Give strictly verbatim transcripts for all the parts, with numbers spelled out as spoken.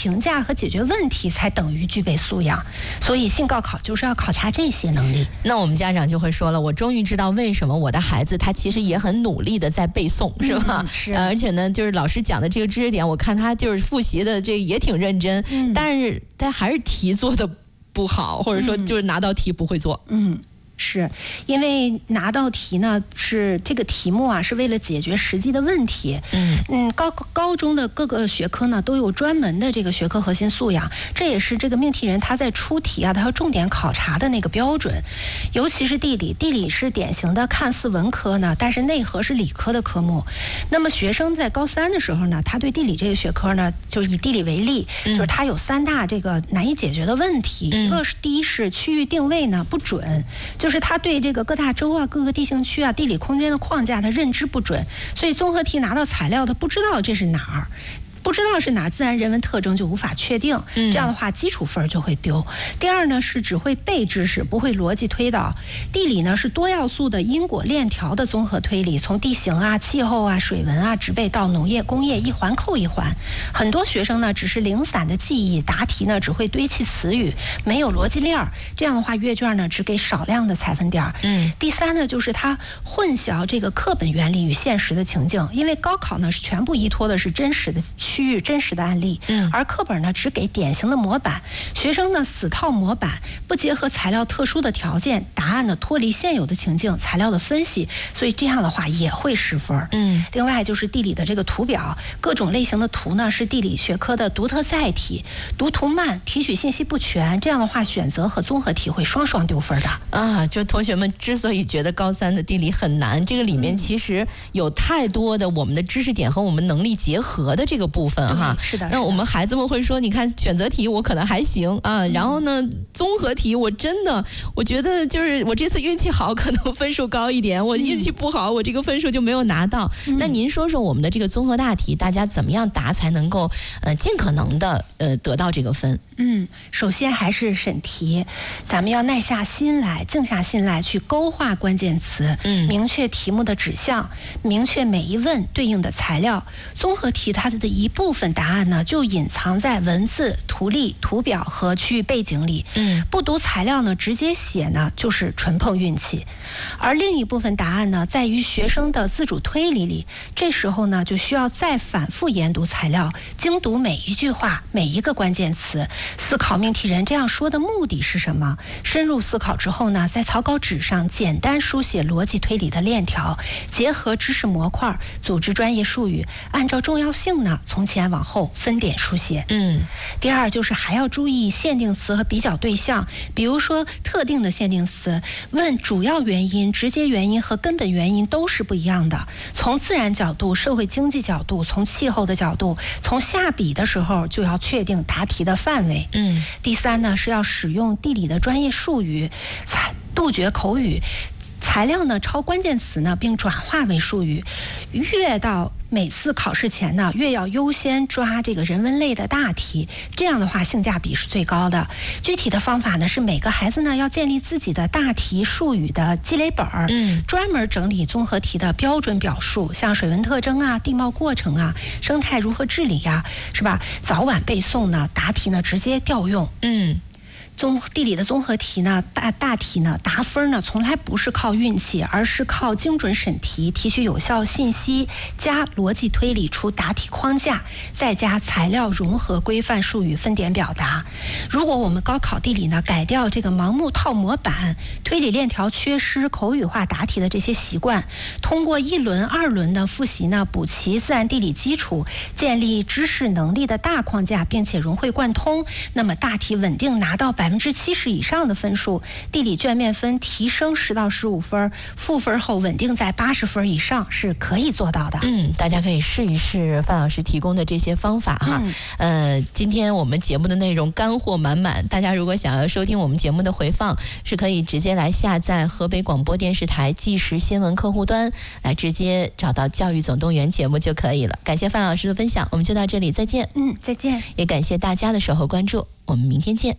评价和解决问题才等于具备素养。所以性高考就是要考察这些能力。 那我们家长就会说了，我终于知道为什么我的孩子他其实也很努力的在背诵，是吧？ 嗯、是、 呃。而且呢，就是老师讲的这个知识点，我看他就是复习的这也挺认真，嗯、但是他还是题做的不好，或者说就是拿到题不会做。 嗯。是因为拿到题呢，是这个题目啊，是为了解决实际的问题。嗯嗯，高高中的各个学科呢都有专门的这个学科核心素养，这也是这个命题人他在出题啊，他要重点考察的那个标准。尤其是地理，地理是典型的看似文科呢，但是内核是理科的科目。那么学生在高三的时候呢，他对地理这个学科呢，就以地理为例，嗯、就是他有三大这个难以解决的问题。嗯、一个是第一是区域定位呢不准。就是他对这个各大洲啊、各个地形区啊、地理空间的框架，他认知不准，所以综合题拿到材料，他不知道这是哪儿。不知道是哪自然人文特征就无法确定，这样的话基础分就会丢。第二呢是只会背知识，不会逻辑推导。地理呢是多要素的因果链条的综合推理，从地形啊、气候啊、水文啊、植被到农业、工业，一环扣一环。很多学生呢只是零散的记忆，答题呢只会堆砌词语，没有逻辑链儿。这样的话阅卷呢只给少量的采分点。嗯。第三呢就是他混淆这个课本原理与现实的情境，因为高考呢是全部依托的是真实的区域真实的案例，嗯，而课本呢只给典型的模板，学生呢死套模板，不结合材料特殊的条件，答案呢脱离现有的情境材料的分析，所以这样的话也会失分。嗯，另外就是地理的这个图表，各种类型的图呢是地理学科的独特载体，读图慢，提取信息不全，这样的话选择和综合题会双双丢分的。 啊，就同学们之所以觉得高三的地理很难，这个里面其实有太多的我们的知识点和我们能力结合的这个部分哈。 是的。 那我们孩子们会说，你看选择题我可能还行啊，嗯、然后呢综合题我真的我觉得就是我这次运气好，可能分数高一点，我运气不好，我这个分数就没有拿到。嗯、那您说说我们的这个综合大题，大家怎么样答才能够呃尽可能的呃得到这个分？ 嗯，首先还是审题，咱们要耐下心来，静下心来去勾画关键词，嗯，明确题目的指向，明确每一问对应的材料。综合题它的一部分答案呢，就隐藏在文字、图例、图表和区域背景里。嗯，不读材料呢，直接写呢，就是纯碰运气。而另一部分答案呢，在于学生的自主推理里。这时候呢，就需要再反复研读材料，精读每一句话、每一个关键词。思考命题人这样说的目的是什么？深入思考之后呢，在草稿纸上简单书写逻辑推理的链条，结合知识模块，组织专业术语，按照重要性呢，从前往后分点书写。嗯。第二就是还要注意限定词和比较对象，比如说特定的限定词，问主要原因、直接原因和根本原因都是不一样的。从自然角度、社会经济角度、从气候的角度，从下笔的时候就要确定答题的范围。嗯，第三呢是要使用地理的专业术语，杜绝口语。材料呢抄关键词呢，并转化为术语。越到每次考试前呢，越要优先抓这个人文类的大题，这样的话性价比是最高的。具体的方法呢，是每个孩子呢要建立自己的大题术语的积累本儿，嗯，专门整理综合题的标准表述，像水文特征啊、地貌过程啊、生态如何治理呀、啊，是吧？早晚背诵呢，答题呢直接调用，嗯。综地理的综合题呢，大大题呢，答分呢，从来不是靠运气，而是靠精准审题，提取有效信息，加逻辑推理出答题框架，再加材料融合规范术语分点表达。如果我们高考地理呢，改掉这个盲目套模板、推理链条缺失、口语化答题的这些习惯，通过一轮、二轮的复习呢，补齐自然地理基础，建立知识能力的大框架，并且融会贯通，那么大题稳定拿到百分之七十以上的分数，地理卷面分提升十到十五分，赋分后稳定在八十分以上是可以做到的。 嗯，大家可以试一试范老师提供的这些方法哈。嗯、呃，今天我们节目的内容干货满满，大家如果想要收听我们节目的回放，是可以直接来下载河北广播电视台即时新闻客户端，来直接找到教育总动员节目就可以了。感谢范老师的分享，我们就到这里，再见。 嗯，再见。 也感谢大家的守候关注，我们明天见。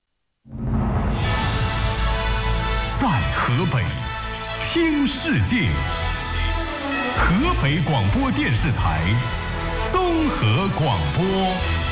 在河北听世界，河北广播电视台综合广播。